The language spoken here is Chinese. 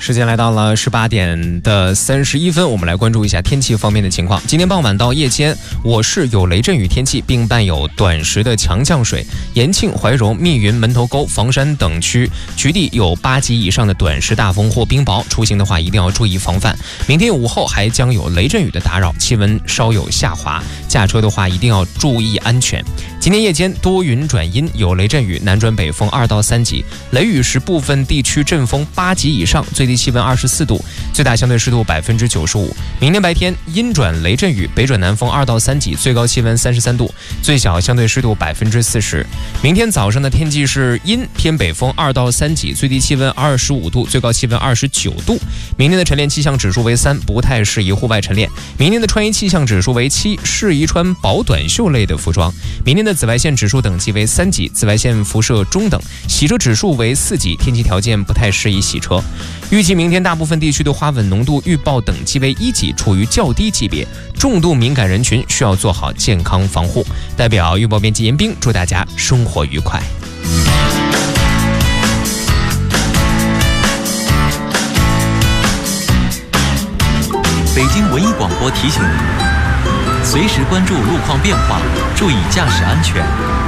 时间来到了18点的31分，我们来关注一下天气方面的情况。今天傍晚到夜间，我市有雷阵雨天气，并伴有短时的强降水。延庆、怀柔、密云、门头沟、房山等区局地有8级以上的短时大风或冰雹，出行的话一定要注意防范。明天午后还将有雷阵雨的打扰，气温稍有下滑，驾车的话一定要注意安全。今天夜间多云转阴，有雷阵雨，南转北风2到3级，雷雨时部分地区阵风8级以上，最低气温24度，最大相对湿度95%。明天白天阴转雷阵雨，北转南风2到3级，最高气温33度，最小相对湿度40%。明天早上的天气是阴偏北风2到3级，最低气温25度，最高气温29度。明天的晨练气象指数为3，不太适宜户外晨练。明天的穿衣气象指数为7，适宜穿薄短袖类的服装。明天的紫外线指数等级为3级，紫外线辐射中等，洗车指数为4级，天气条件不太适宜洗车。预计明天大部分地区的花粉浓度预报等级为1级，处于较低级别，重度敏感人群需要做好健康防护。代表预报编辑严冰，祝大家生活愉快。 北京文艺广播提醒您，随时关注路况变化，注意驾驶安全。